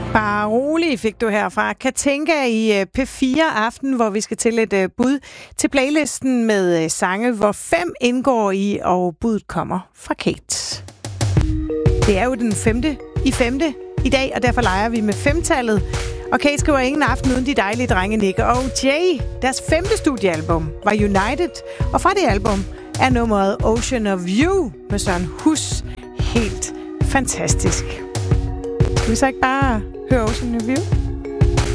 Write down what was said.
Bare rolig fik du herfra. Katinka i P4 Aften, hvor vi skal til et bud til playlisten med sange, hvor 5 indgår i, og budet kommer fra Kate. Det er jo den 5. i dag, og derfor leger vi med 5-tallet. Og Kate skriver ingen aften uden de dejlige drenge Nick og Jay. Deres 5. studiealbum var United, og fra det album er nummeret Ocean of You med Søren Hus helt fantastisk. Skal vi så ikke bare høre Ocean of You?